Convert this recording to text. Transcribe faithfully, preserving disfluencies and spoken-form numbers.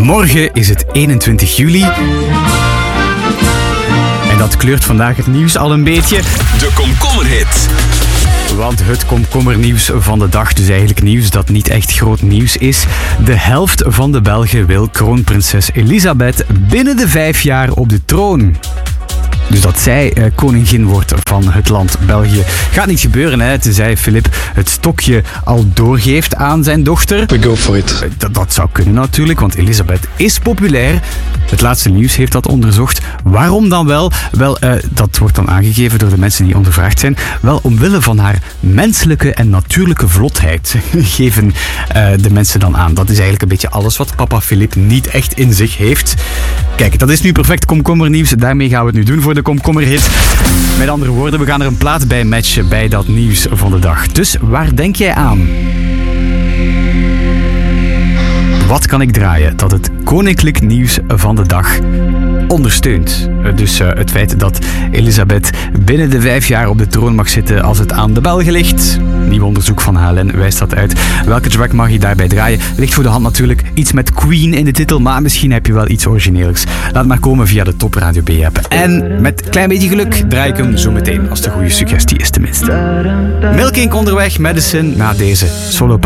Morgen is het eenentwintig juli. En dat kleurt vandaag het nieuws al een beetje. De komkommerhit. Want het komkommernieuws van de dag, dus eigenlijk nieuws dat niet echt groot nieuws is. De helft van de Belgen wil kroonprinses Elisabeth binnen de vijf jaar op de troon. Dus dat zij eh, koningin wordt van het land België. Gaat niet gebeuren, hè, tenzij Filip het stokje al doorgeeft aan zijn dochter. We go for it. Uh, dat, dat zou kunnen natuurlijk, want Elisabeth is populair. Het laatste nieuws heeft dat onderzocht. Waarom dan wel? Wel, uh, dat wordt dan aangegeven door de mensen die ondervraagd zijn. Wel, omwille van haar menselijke en natuurlijke vlotheid geven uh, de mensen dan aan. Dat is eigenlijk een beetje alles wat papa Filip niet echt in zich heeft. Kijk, dat is nu perfect komkommernieuws. Daarmee gaan we het nu doen voor de komkommerhit. Met andere woorden, we gaan er een plaat bij matchen bij dat nieuws van de dag. Dus waar denk jij aan? Wat kan ik draaien dat het koninklijk nieuws van de dag ondersteunt? Dus uh, het feit dat Elisabeth binnen de vijf jaar op de troon mag zitten als het aan de Belgen ligt. Nieuw onderzoek van H L N wijst dat uit. Welke track mag je daarbij draaien? Ligt voor de hand natuurlijk iets met Queen in de titel, maar misschien heb je wel iets origineels. Laat maar komen via de Top Radio B-app. En met een klein beetje geluk draai ik hem zo meteen, als de goede suggestie is tenminste. Milk Inc onderweg, Madison, na deze solo